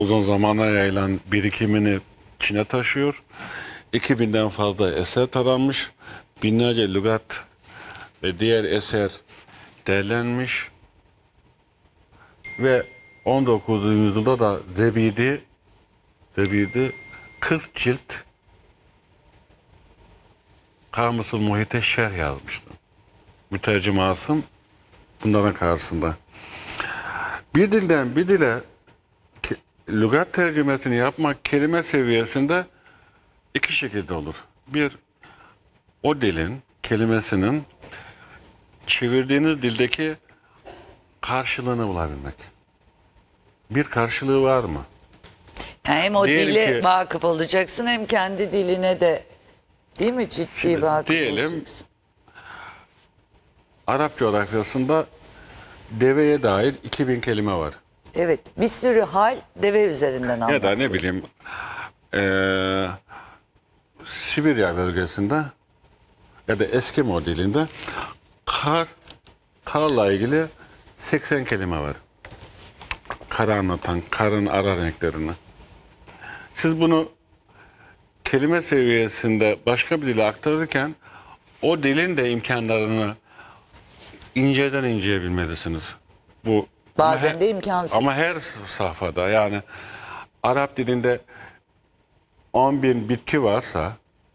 uzun zamana yayılan birikimini Çin'e taşıyor. 2000'den fazla eser taranmış. Binlerce lügat ve diğer eser derlenmiş. Ve 19. yüzyılda da Zebidi 40 cilt Kamusul Muhit'e şerh yazmıştı. Mütercim Asım bunların karşısında. Bir dilden bir dile lügat tercümesini yapmak kelime seviyesinde iki şekilde olur. Bir, o dilin, kelimesinin çevirdiğiniz dildeki karşılığını bulabilmek. Bir karşılığı var mı? Yani hem o Diyelim dile ki- vakıf olacaksın hem kendi diline de, değil mi, ciddi Şimdi vakıf diyelim, olacaksın. Arap coğrafyasında deveye dair 2000 kelime var. Evet, bir sürü hal deve üzerinden Ya da anlatılıyor. ne bileyim Sibirya bölgesinde ya da Eskimo dilinde karla ilgili 80 kelime var. Karı anlatan, karın ara renklerini. Siz bunu kelime seviyesinde başka bir dile aktarırken o dilin de imkanlarını inceden inceye bilmelisiniz. Bu Bazen de imkansız. ama her safhada yani Arap dilinde 10.000 bitki varsa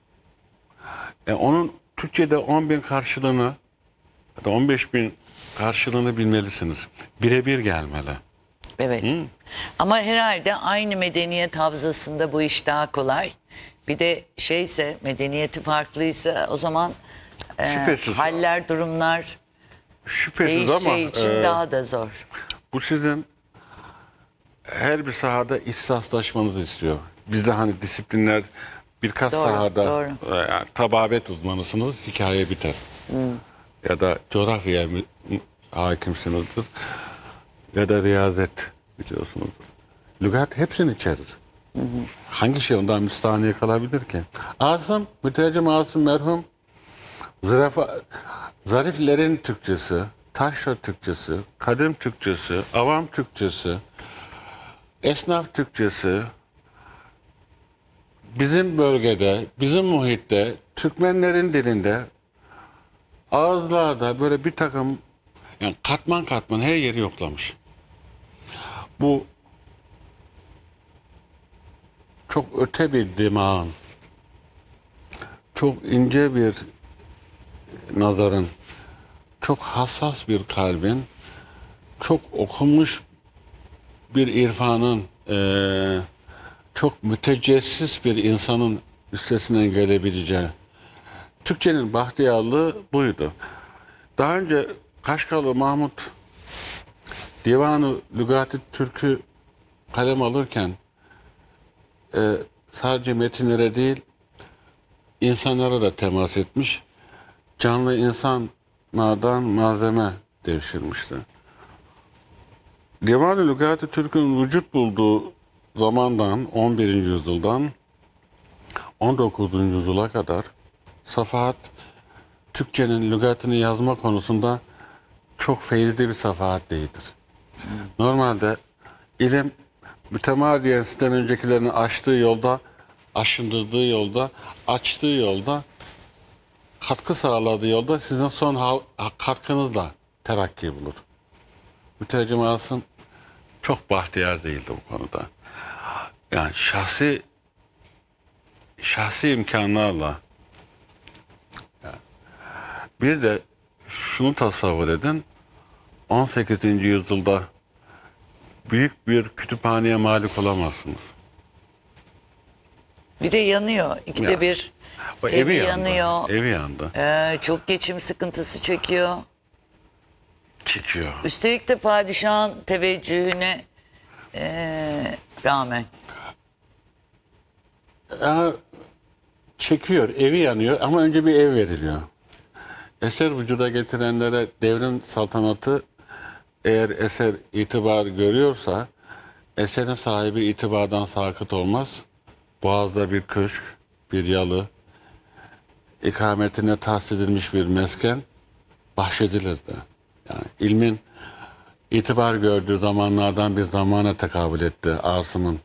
onun Türkçe'de 10.000 karşılığını ya da 15.000 karşılığını bilmelisiniz. Birebir gelmeli. Evet. Ama herhalde aynı medeniyet havzasında bu iş daha kolay. Bir de şeyse, medeniyeti farklıysa o zaman Şüphesiz. haller, durumlar Şüphesiz ama değişeceği için daha da zor. bu sizin her bir sahada ihtisaslaşmanızı istiyor. Bizde hani disiplinler birkaç Doğru, sahada doğru. yani tababet uzmanısınız, hikaye biter. Ya da coğrafyaya hakimsinizdir. Ya da riyazet biliyorsunuz. Lügat hepsini içerir. Hangi şey ondan müstahane kalabilir ki? Mütercim Asım merhum zariflerin Türkçesi, taşra Türkçesi, kadim Türkçesi, avam Türkçesi, esnaf Türkçesi, bizim bölgede, bizim muhitte, Türkmenlerin dilinde, ağızlarda böyle bir takım yani katman katman her yeri yoklamış. Bu çok öte bir dimağın, çok ince bir nazarın, çok hassas bir kalbin, çok okumuş bir irfanın, çok mütecessis bir insanın üstesinden gelebileceği. Türkçenin bahtiyarlığı buydu. Daha önce Kaşgarlı Mahmut Divan-ı Lügat-ı Türk'ü kalem alırken sadece metinlere değil insanlara da temas etmiş. Canlı insanlardan malzeme devşirmişti. Divan-ı Lügat-ı Türk'ün vücut bulduğu zamandan 11. yüzyıldan 19. yüzyıla kadar Safahat Türkçenin lügatını yazma konusunda çok feyizli bir safahat değildir. Normalde ilim mütemadiyen sizden öncekilerini aştığı yolda, aşındırdığı yolda, açtığı yolda, katkı sağladığı yolda sizin son katkınızla terakki bulur. Mütercim Asım çok bahtiyar değildi bu konuda. Yani şahsi imkanlarla bir de şunu tasavvur edin 18. yüzyılda büyük bir kütüphaneye malik olamazsınız. Bir de yanıyor. İkide Ya, bir O evi yandı. yanıyor. Evi yandı. Çok geçim sıkıntısı çekiyor. Çekiyor. Üstelik de padişahın teveccühüne rağmen. Çekiyor. Evi yanıyor ama önce bir ev veriliyor. Eser vücuda getirenlere devrin saltanatı eğer eser itibar görüyorsa eserin sahibi itibardan sakıt olmaz. Boğaz'da bir köşk, bir yalı, ikametine tahsis edilmiş bir mesken bahşedilirdi. Yani ilmin itibar gördüğü zamanlardan bir zamana tekabül etti Asım'ın